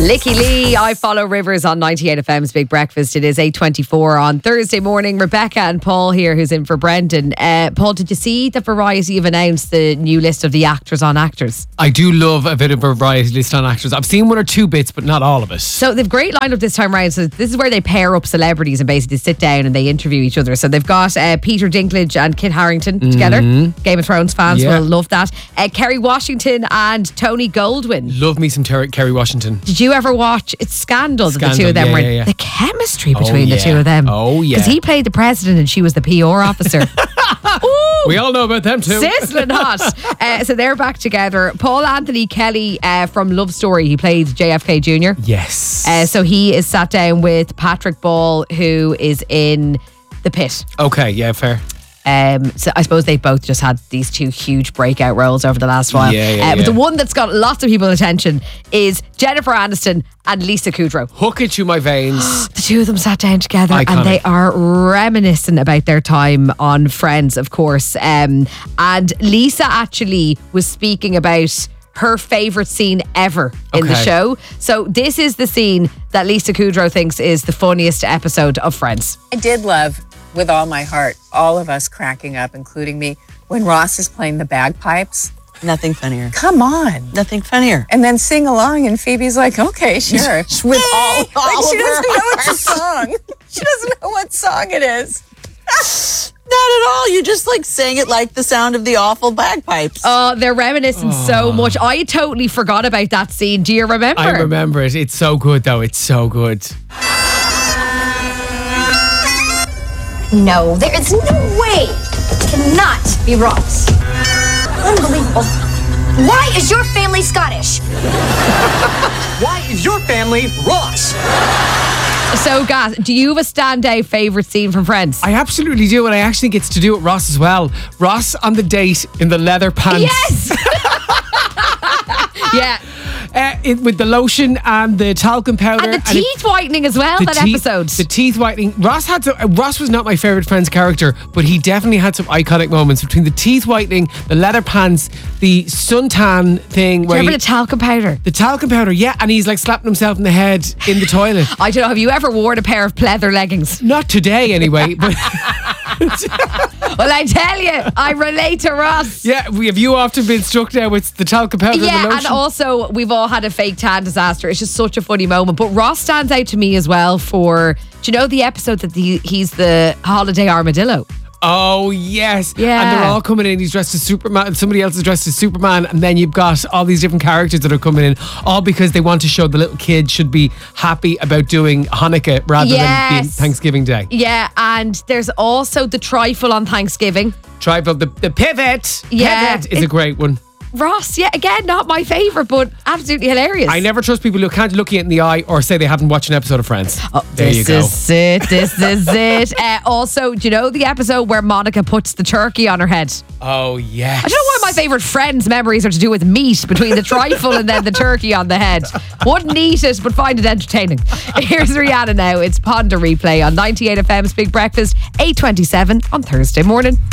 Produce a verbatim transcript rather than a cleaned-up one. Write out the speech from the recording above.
Licky Lee, I Follow Rivers on ninety-eight F M's Big Breakfast. It is eight twenty-four on Thursday morning. Rebecca and Paul here, who's in for Brendan. Uh, Paul, did you see that Variety have announced the new list of the actors on actors? I do love a bit of a variety list on actors. I've seen one or two bits, but not all of it. So they've great lineup this time around. So this is where they pair up celebrities and basically sit down and they interview each other. So they've got uh, Peter Dinklage and Kit Harington mm-hmm. together. Game of Thrones fans yeah. will love that. Uh, Kerry Washington and Tony Goldwyn. Love me some Ter- Kerry Washington. Did you ever watch It's Scandal, Scandal that the two of them yeah, were in? Yeah, yeah. The chemistry between oh, the yeah. two of them. Oh, yeah. Because he played the president and she was the P R officer. Ooh, we all know about them too. Sizzling hot. uh, so they're back together. Paul Anthony Kelly uh, from Love Story, he played J F K Junior Yes. Uh, so he is sat down with Patrick Ball, who is in The Pit. Okay, yeah, fair. Um, so I suppose they've both just had these two huge breakout roles over the last while. Yeah, yeah, uh, but yeah. the one that's got lots of people's attention is Jennifer Aniston and Lisa Kudrow. Hook it to my veins. The two of them sat down together Iconic. and they are reminiscing about their time on Friends, of course. Um, and Lisa actually was speaking about her favourite scene ever in Okay. the show. So this is the scene that Lisa Kudrow thinks is the funniest episode of Friends. I did love, with all my heart, all of us cracking up, including me, when Ross is playing the bagpipes. Nothing funnier. Come on. Nothing funnier. And then sing along, and Phoebe's like, okay, sure. With all, like, all she of doesn't her know it's a song. She doesn't know what song it is. Not at all. You just like sang it like the sound of the awful bagpipes. Oh, they're reminiscing so much. I totally forgot about that scene. Do you remember? I remember it. It's so good though. It's so good. No, there is no way. It cannot be Ross. Unbelievable. Why is your family Scottish? Why is your family Ross? So, Gaz, do you have a standout favourite scene from Friends? I absolutely do, and I actually get to do it with Ross as well. Ross on the date in the leather pants. Yes! yeah. Uh, it, with the lotion and the talcum powder. And the and teeth it, whitening as well, that teeth, episode. The teeth whitening. Ross had some, uh, Ross was not my favourite Friends character, but he definitely had some iconic moments between the teeth whitening, the leather pants, the suntan thing. Do where you remember he, the talcum powder? The talcum powder, yeah, and he's like slapping himself in the head in the toilet. I don't know, have you ever worn a pair of pleather leggings? Not today anyway, but... Well, I tell you, I relate to Ross. Yeah, we, have you often been struck down with the talcum powder and the Yeah, lotion? and also we've all had a fake tan disaster. It's just such a funny moment. But Ross stands out to me as well for, do you know the episode that the, he's the holiday armadillo? Oh, yes. Yeah. And they're all coming in. He's dressed as Superman. Somebody else is dressed as Superman. And then you've got all these different characters that are coming in, all because they want to show the little kid should be happy about doing Hanukkah rather Yes. than being Thanksgiving Day. Yeah, and there's also the trifle on Thanksgiving. Tribal, the, the pivot. Yeah. Pivot is It- a great one. Ross, yeah, again, not my favourite, but absolutely hilarious. I never trust people who can't look you in the eye or say they haven't watched an episode of Friends. Oh, there this you go. is it. This is it. Uh, also, do you know the episode where Monica puts the turkey on her head? Oh, yes. I don't know why my favourite Friends memories are to do with meat between the trifle and then the turkey on the head. Wouldn't eat it, but find it entertaining. Here's Rihanna now. It's Ponder Replay on ninety-eight F M's Big Breakfast, eight twenty-seven on Thursday morning.